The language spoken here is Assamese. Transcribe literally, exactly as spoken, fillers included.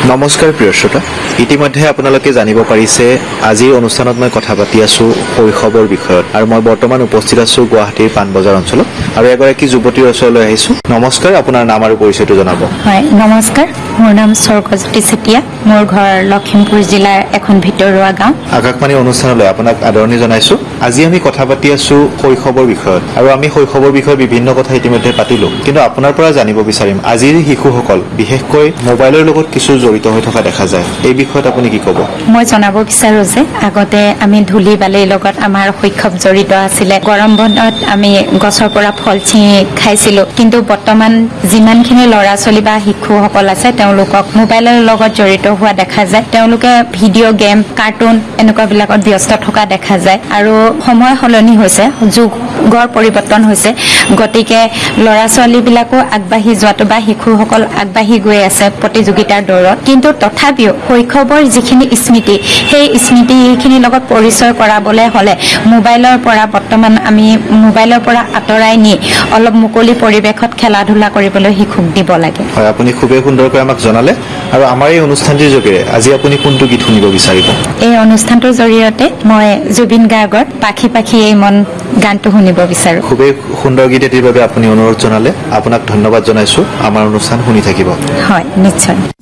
নমস্কাৰ প্ৰিয় শ্ৰোতা, ইতিমধ্যে আপোনালোকে জানিব পাৰিছে আজিৰ অনুষ্ঠানত মই কথা পাতি আছো শৈশৱৰ বিষয়ত আৰু মই বৰ্তমান উপস্থিত আছো গুৱাহাটীৰ পাণবজাৰ অঞ্চলত আৰু এগৰাকী যুৱতীৰ ওচৰলৈ আহিছো। নমস্কাৰ, আপোনাৰ নাম আৰু পৰিচয়টো জনাব। হয়, নমস্কাৰ, মোৰ নাম স্বৰ্গজ্যোতি চেতিয়া, মোৰ ঘৰ লখিমপুৰ জিলাৰ এখন ভিতৰুৱা গাঁও। আকাশবাণী অনুষ্ঠানলৈ আপোনাক আদৰণি জনাইছো। আজি আমি কথা পাতি আছো শৈশৱৰ বিষয়ত আৰু আমি শৈশৱৰ বিষয়ে বিভিন্ন কথা ইতিমধ্যে পাতিলো, কিন্তু আপোনাৰ পৰা জানিব বিচাৰিম আজিৰ শিশুসকল বিশেষকৈ মোবাইলৰ লগত কিছু জড়িত হৈ থকা দেখা যায়, এই বিষয়ত আপুনি কি ক'ব? মই জনাব বিচাৰো যে আগতে আমি ধূলি বালিৰ লগত আমাৰ শৈশৱ জড়িত আছিলে। গৰম বন্ধত আমি গছৰ পৰা ফল ছিঙি খাইছিলো, কিন্তু বৰ্তমান যিমানখিনি ল'ৰা ছোৱালী বা শিশুসকল আছে তেওঁলোকক মোবাইলৰ লগত জড়িত হোৱা দেখা যায়। তেওঁলোকে ভিডিঅ' গেম, কাৰ্টুন এনেকুৱা বিলাকত ব্যস্ত থকা দেখা যায় আৰু সময় সলনি হৈছে, যুগৰ পৰিৱৰ্তন হৈছে, গতিকে ল'ৰা ছোৱালী বিলাকো আগবাঢ়ি যোৱাটো বা শিশুসকল আগবাঢ়ি গৈ আছে প্ৰতিযোগিতাৰ দৌৰত। কিন্তু তথাপিও শৈশৱৰ যিখিনি স্মৃতি, সেই স্মৃতিখিনিৰ লগত পৰিচয় কৰাবলৈ হ'লে মোবাইলৰ পৰা বৰ্তমান আমি মোবাইলৰ পৰা আঁতৰাই নি অলপ মুকলি পৰিৱেশত খেলা ধূলা কৰিবলৈ শিশুক দিব লাগে। হয়, আপুনি খুবেই সুন্দৰকৈ আমাক জনালে আৰু আমাৰ এই অনুষ্ঠানটিৰ যোগেৰে আজি আপুনি কোনটো গীত শুনিব বিচাৰিব? এই অনুষ্ঠানটোৰ জৰিয়তে মই জুবিন গাৰ্গৰ পাখি পাখি এই মন গানটো শুনিব বিচাৰো। খুবেই সুন্দৰ গীত এটিৰ বাবে আপুনি অনুৰোধ জনালে, আপোনাক ধন্যবাদ জনাইছো। আমাৰ অনুষ্ঠান শুনি থাকিব। হয়, নিশ্চয়।